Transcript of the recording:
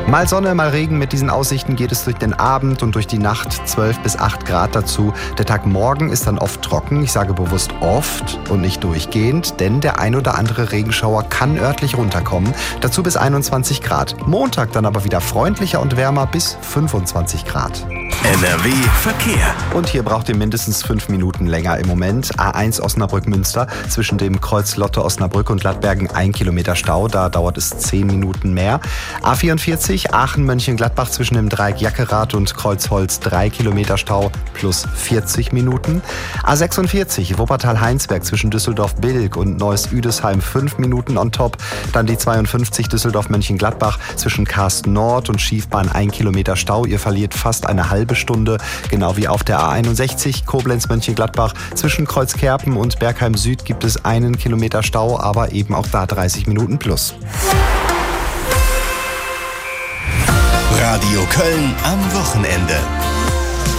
Mal Sonne, mal Regen. Mit diesen Aussichten geht es durch den Abend und durch die Nacht 12 bis 8 Grad dazu. Der Tag morgen ist dann oft trocken. Ich sage bewusst oft und nicht durchgehend, denn der ein oder andere Regenschauer kann örtlich runterkommen. Dazu bis 21 Grad. Montag dann aber wieder freundlicher und wärmer bis 25 Grad. NRW Verkehr. Und hier braucht ihr mindestens 5 Minuten länger im Moment. A1 Osnabrück-Münster zwischen dem Kreuz Lotte Osnabrück und Gladbergen 1 Kilometer Stau. Da dauert es 10 Minuten mehr. A44 Aachen-Mönchengladbach zwischen dem Dreieck Jackerath und Kreuzholz 3 Kilometer Stau plus 40 Minuten. A46 Wuppertal-Heinsberg zwischen Düsseldorf-Bilk und Neuss-Üdesheim 5 Minuten on top. Dann die 52 Düsseldorf-Mönchengladbach zwischen Karsten Nord und Schiefbahn 1 Kilometer Stau. Ihr verliert fast eine halbe Stunde, genau wie auf der A61 Koblenz-Mönchengladbach. Zwischen Kreuzkerpen und Bergheim Süd gibt es 1 Kilometer Stau, aber eben auch da 30 Minuten plus. Radio Köln am Wochenende.